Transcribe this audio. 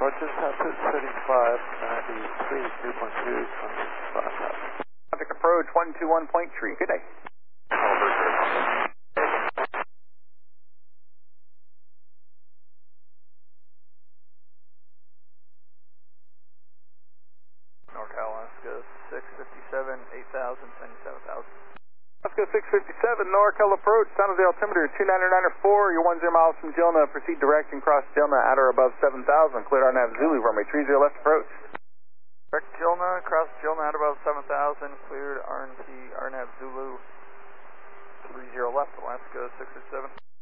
approaches altitude 3593, 3.2, 25. Traffic approach 121 Point Tree. Good day. NorCal Alaska 657, 8,000, 7,000. Alaska 657, NorCal approach, sound of the altimeter 299.4, you're 10 miles from Jelna, proceed direct and cross Jelna at or above 7,000, cleared RNAV Zulu, runway 30 left approach. Direct Jelna, cross Jelna at above 7,000, cleared RNAV Zulu, 30 left, Alaska 667.